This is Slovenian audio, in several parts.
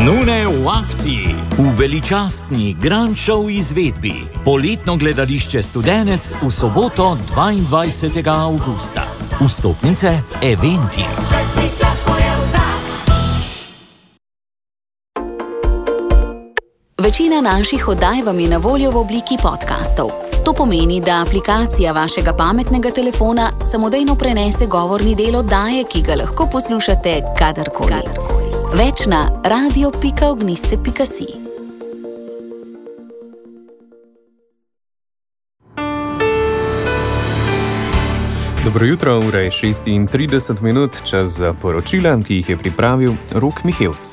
Kanune v akciji, v veličastni Grand Show izvedbi, poletno gledališče Studenec v soboto 22. avgusta. Vstopnice Eventi. Večina naših oddaj vam je na voljo v obliki podcastov. To pomeni, da aplikacija vašega pametnega telefona samodejno prenese govorni del oddaje, ki ga lahko poslušate kadarkoli. Več na radio.ognisce.si. Dobro jutro, ura je 36 čas za poročila, ki jih je pripravil Rok Mihevc.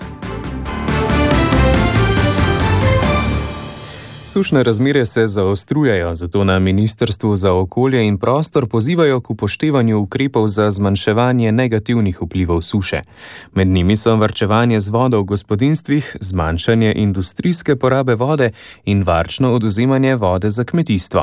Sušne razmere se zaostrujejo, zato na Ministrstvu za okolje in prostor pozivajo k upoštevanju ukrepov za zmanjševanje negativnih vplivov suše. Med njimi so varčevanje z vodo v gospodinjstvih, zmanjšanje industrijske porabe vode in varčno odvzemanje vode za kmetijstvo.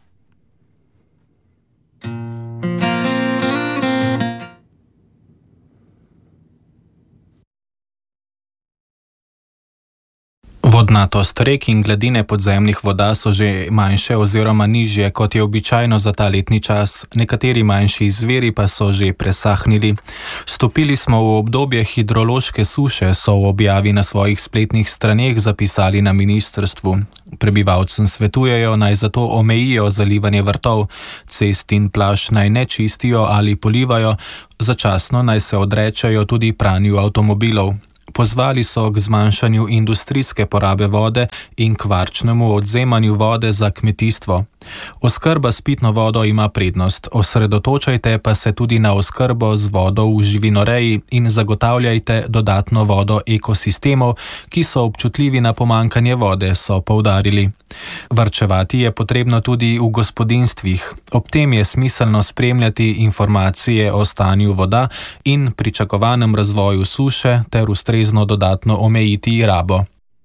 Vodnatost rek in gladine podzemnih voda so že manjše oziroma nižje, kot je običajno za ta letni čas. Nekateri manjši izviri pa so že presahnili. Stopili smo v obdobje hidrološke suše, so v objavi na svojih spletnih straneh zapisali na ministrstvu. Prebivalcem svetujejo, naj zato omejijo zalivanje vrtov, cest in plaž naj ne čistijo ali polivajo, začasno naj se odrečajo tudi pranju avtomobilov. Pozvali so k zmanjšanju industrijske porabe vode in k varčnemu odvzemanju vode za kmetijstvo. Oskrba s pitno vodo ima prednost, osredotočajte pa se tudi na oskrbo z vodo v živinoreji in zagotavljajte dodatno vodo ekosistemov, ki so občutljivi na pomanjkanje vode, so poudarili. Varčevati je potrebno tudi v gospodinjstvih. Ob tem je smiselno spremljati informacije o stanju voda in pričakovanem razvoju suše ter ustrezno dodatno omejiti rabo.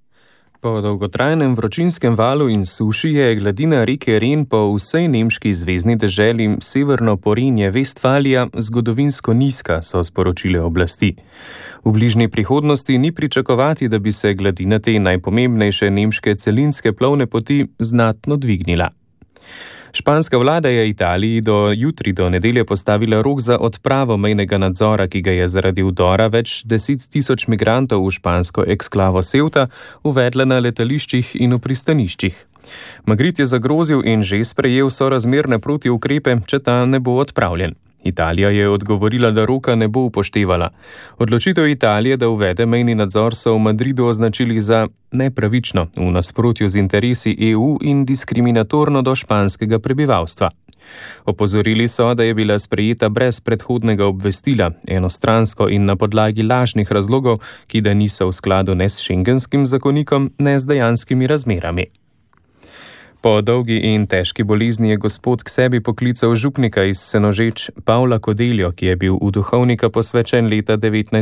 Po dolgotrajnem vročinskem valu in suši je gladina reke Ren po vsej nemški zvezni deželi Severno Porenje-Vestfalija zgodovinsko nizka, so sporočile oblasti. V bližnji prihodnosti ni pričakovati, da bi se gladina te najpomembnejše nemške celinske plovne poti znatno dvignila. Španska vlada je Italiji do nedelje postavila rok za odpravo mejnega nadzora, ki ga je zaradi vdora več 10.000 migrantov v špansko eksklavo Ceuta uvedla na letališčih in v pristaniščih. Madrid je zagrozil in že sprejel sorazmerne protiukrepe, če ta ne bo odpravljen. Italija je odgovorila, da roka ne bo upoštevala. Odločitev Italije, da uvede mejni nadzor, so v Madridu označili za nepravično, v nasprotju z interesi EU in diskriminatorno do španskega prebivalstva. Opozorili so, da je bila sprejeta brez predhodnega obvestila, enostransko in na podlagi lažnih razlogov, ki da niso v skladu ne s šengenskim zakonikom, ne z dejanskimi razmerami. Po dolgi in težki bolezni je gospod k sebi poklical župnika iz Senožeč Pavla Kodeljo, ki je bil v duhovnika posvečen leta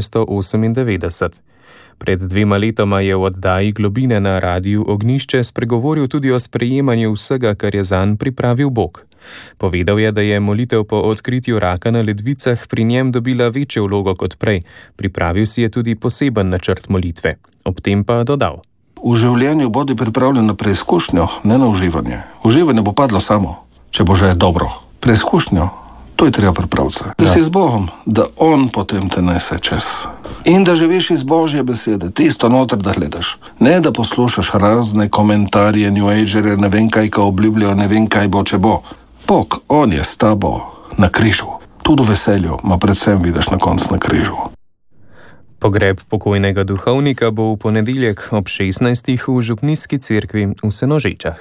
1998. Pred 2 letoma je v oddaji Globine na Radiu Ognjišče spregovoril tudi o sprejemanju vsega, kar je zanj pripravil Bog. Povedal je, da je molitev po odkritju raka na ledvicah pri njem dobila večjo vlogo kot prej. Pripravil si je tudi poseben načrt molitve. Ob tem pa dodal: V življenju bodi pripravljen na preizkušnjo, ne na uživanje. Uživanje bo padlo samo, če bo že dobro. Preizkušnjo, to je treba pripraviti. Da si z Bogom, da On potem te nese čez. In da živiš iz Božje besede, tisto noter da gledaš. Ne da poslušaš razne komentarje, New Agerje, ne vem kaj, ko obljubljajo, ne vem kaj bo, če bo. Bog, On je s tabo na križu. Tudi v veselju, ma predvsem vidiš na koncu na križu. Pogreb pokojnega duhovnika bo v ponedeljek ob 16. v župnijski cerkvi v Senožečah.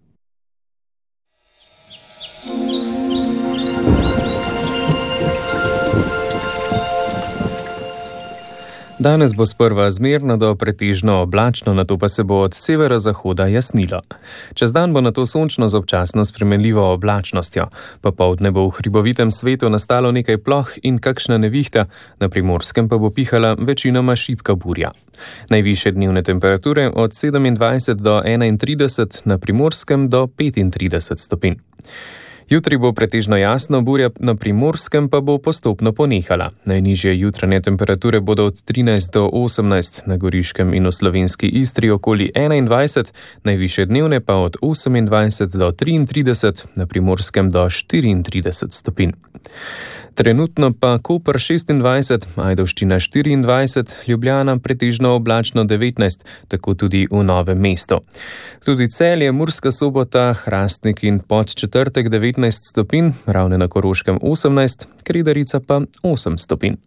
Danes bo sprva zmerno do pretežno oblačno, nato pa se bo od severozahoda jasnilo. Čez dan bo nato sončno z občasno spremenljivo oblačnostjo. Popoldne bo v hribovitem svetu nastalo nekaj ploh in kakšna nevihta, na Primorskem pa bo pihala večinoma šibka burja. Najvišje dnevne temperature od 27 do 31, na Primorskem do 35 stopinj. Jutri bo pretežno jasno, burja na Primorskem pa bo postopno ponehala. Najnižje jutranje temperature bodo od 13 do 18, na Goriškem in v slovenski Istri okoli 21, najvišje dnevne pa od 28 do 33, na Primorskem do 34 stopinj. Trenutno pa Koper 26, Ajdovščina 24, Ljubljana pretežno oblačno 19, tako tudi v Novem mestu. Tudi Celje, Murska Sobota, Hrastnik in Podčetrtek 19 stopinj, Ravne na Koroškem 18, Kredarica pa 8 stopinj.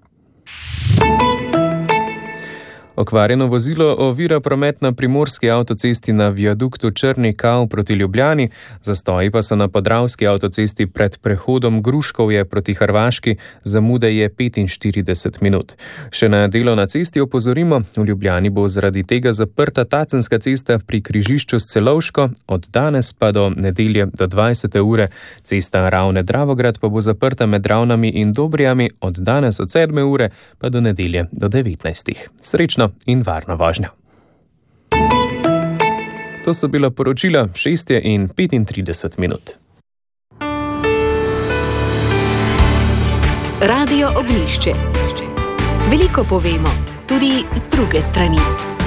Okvarjeno vozilo ovira promet na primorski avtocesti na viaduktu Črni Kav proti Ljubljani, zastoji pa so na podravski avtocesti pred prehodom Gruškovje proti Hrvaški, zamude je 45 minut. Še na delo na cesti opozorimo, v Ljubljani bo zaradi tega zaprta Tacenska cesta pri križišču s Celovško, od danes pa do nedelje do 20. ure. Cesta Ravne-Dravograd pa bo zaprta med Ravnami in Dobrijami, od danes od 7. ure pa do nedelje do 19. Srečno in varno vožnjo. To so bila poročila 6:35 minut. Radio Oglišče. Veliko povemo, tudi z druge strani.